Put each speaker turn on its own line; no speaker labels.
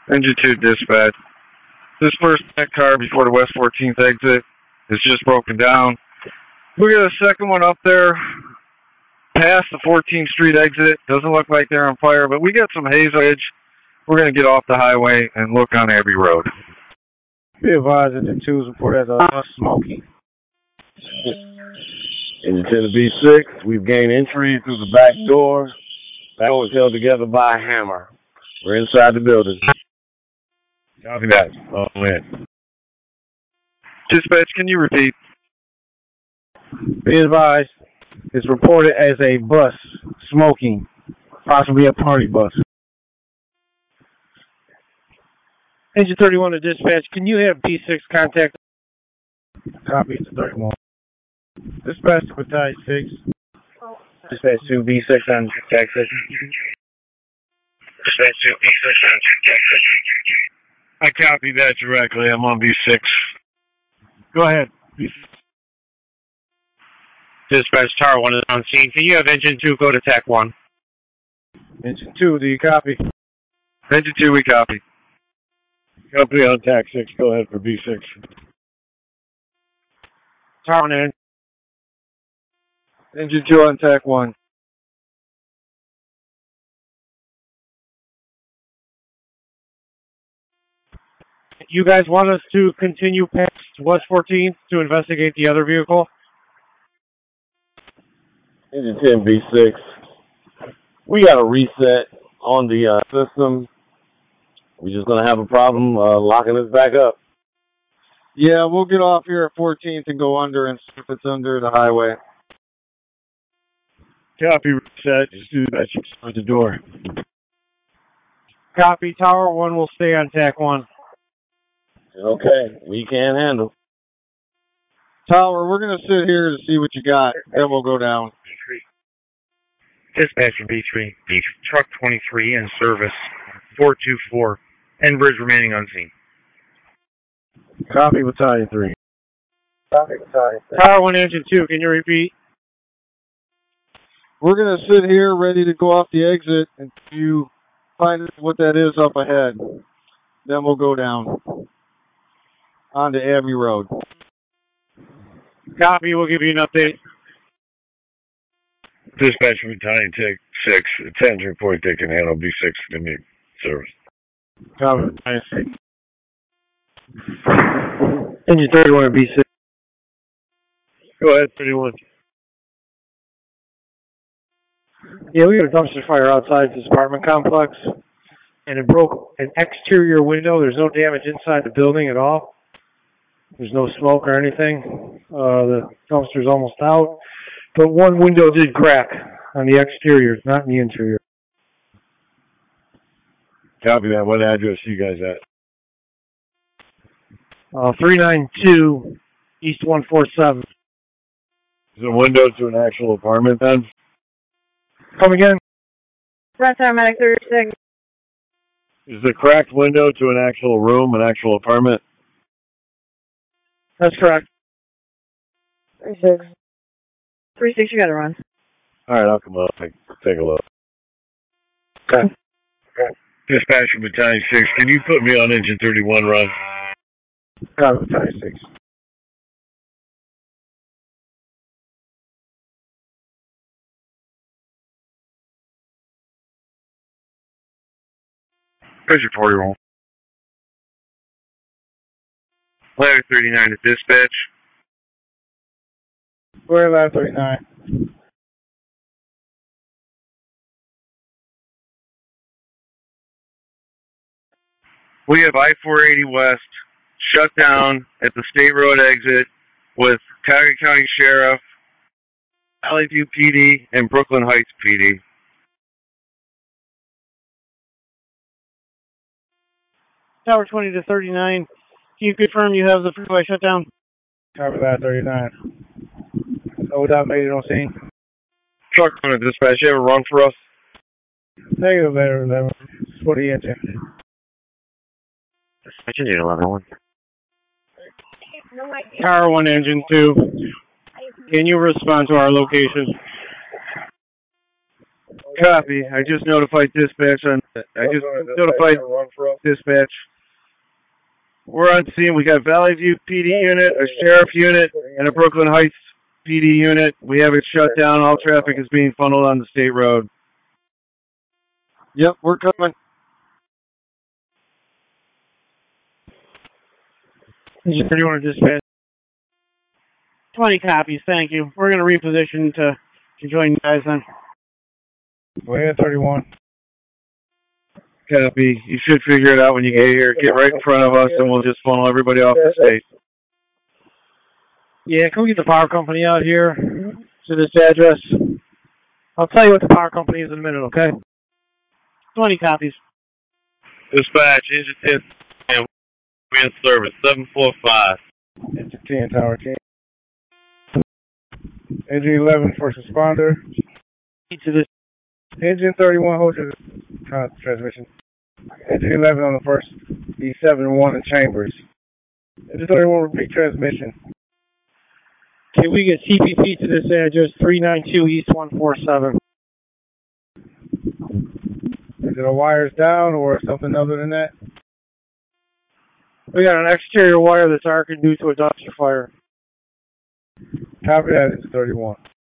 Engine 2 dispatch. This first car before the West 14th exit is just broken down. We got a second one up there past the 14th Street exit. Doesn't look like they're on fire, but we got some haze edge. We're going to get off the highway and look on Abbey Road.
Be advised that the 2's report as a smoking.
Engine 10 to B6, we've gained entry through the back door. That door is held together by a hammer. We're inside the building. Copy that. All in.
Dispatch, can you repeat?
Be advised, it's reported as a bus smoking, possibly a party bus. Engine 31 to dispatch, can you have B6 contact? Copy to 31. Dispatch to Battalion 6. Dispatch to B6 on contact session.
Dispatch to B6 on contact session. I copy that directly. I'm on B6.
Go ahead.
Dispatch Tower 1 is on scene. Can you have Engine 2 go to TAC 1?
Engine 2, do you copy?
Engine 2, we copy.
Copy on TAC 6. Go ahead for B6.
Tower 1 in.
Engine 2 on TAC 1.
You guys want us to continue past West 14th to investigate the other vehicle?
Engine 10 B6. We got a reset on the system. We're just going to have a problem locking this back up.
Yeah, we'll get off here at 14th and go under and see if it's under the highway.
Copy reset. Just do that. You start the door.
Copy. Tower 1 will stay on TAC 1.
Okay. We can handle.
Tower, we're going to sit here to see what you got, then we'll go down.
Dispatch from B3. Truck 23 in service. 424. Enbridge remaining unseen.
Copy Battalion 3.
Copy Battalion 3.
Tower 1, Engine 2, can you repeat?
We're going to sit here ready to go off the exit until you find what that is up ahead. Then we'll go down onto Abbey Road.
Copy, we'll give you an update.
Dispatch from Battalion 6. 10's report they can handle B6 in the service.
Copy Battalion 6.
Engine 31 and B6.
Go ahead, 31.
Yeah, we had a dumpster fire outside this apartment complex, and it broke an exterior window. There's no damage inside the building at all. There's no smoke or anything. The dumpster's almost out. But one window did crack on the exterior, not in the interior.
Copy that. What address are you guys at?
392 East 147.
Is it a window to an actual apartment then?
Come again?
Paramedic 36.
Is the cracked window to an actual room, an actual apartment?
That's correct.
36. 36, you gotta run.
Alright, I'll come up. Take a look.
Okay.
Dispatch from Battalion 6, can you put me on Engine 31 run?
Copy Battalion 6.
Where's your 40 roll? Ladder 39 to dispatch.
We're at 39.
We have I-480 West shut down at the State Road exit with Cuyahoga County Sheriff, Valley View PD, and Brooklyn Heights PD.
Tower 20 to 39. Can you confirm you have the freeway shut down?
Copy that, 39. So without making no scene.
Truck on a dispatch, you have a run for us?
Negative, letter 11. 40 inches.
Dispatch engine 11-1. Tower 1, Engine 2. Can you respond to our location?
Copy. I just notified dispatch dispatch. We're on scene. We got Valley View PD unit, a sheriff unit, and a Brooklyn Heights PD unit. We have it shut down. All traffic is being funneled on the state road. Yep, we're coming.
Engine 31 to dispatch.
20 copies, thank you. We're going to reposition to join you guys then.
Go ahead, 31.
Copy. You should figure it out when you get here. Get right in front of us, and we'll just funnel everybody off the state.
Yeah, can we get the power company out here to this address? I'll tell you what the power company is in a minute, okay?
20 copies.
Dispatch, engine 10, and we're in service, 745.
Engine 10, Tower 10. Engine 11, first responder.
To this.
Engine 31, hold your transmission. Engine 11 on the first, B7 and 1 in chambers. Engine 31, repeat transmission.
Can we get CPP to this address, 392 East 147?
Is it a wires down or something other than that?
We got an exterior wire that's arcing due to a dumpster fire.
Copy that, it's 31.